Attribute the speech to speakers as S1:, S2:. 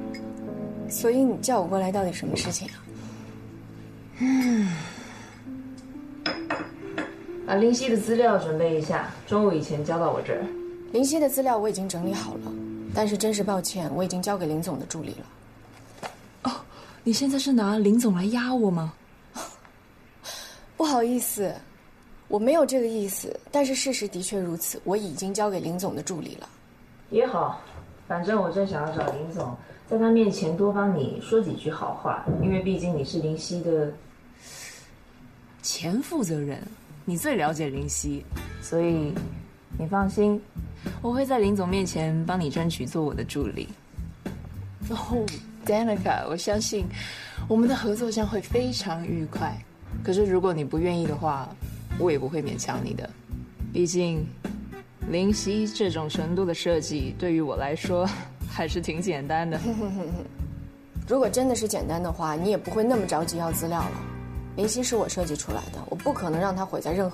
S1: 所以你叫我过来到底什么事情啊？
S2: 把林夕的资料准备一下，中午以前交到我这儿。
S1: 林夕的资料我已经整理好了，但是真是抱歉，我已经交给林总的助理了。
S3: 哦，你现在是拿林总来压我吗？
S1: 不好意思，我没有这个意思，但是事实的确如此，我已经交给林总的助理了。
S2: 也好，反正我正想要找林总，在他面前多帮你说几句好话，因为毕竟你是林夕的
S3: 前负责人，你最了解林夕，所以你放心，我会在林总面前帮你争取做我的助理。哦 ，Danica， 我相信我们的合作将会非常愉快。可是如果你不愿意的话，我也不会勉强你的。毕竟，林夕这种程度的设计对于我来说还是挺简单的。
S1: 如果真的是简单的话，你也不会那么着急要资料了。林夕是我设计出来的，我不可能让他毁在任何